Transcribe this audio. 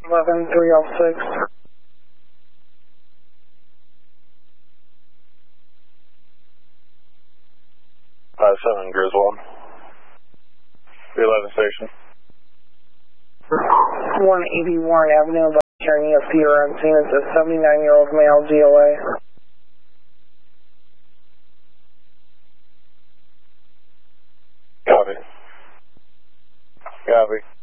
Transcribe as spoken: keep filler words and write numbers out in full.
eleven three oh six. five seven Griswold. three eleven station. one eighty Warren Avenue, about carrying a feeder on scene. It's a seventy-nine-year-old male D O A. Copy. Copy.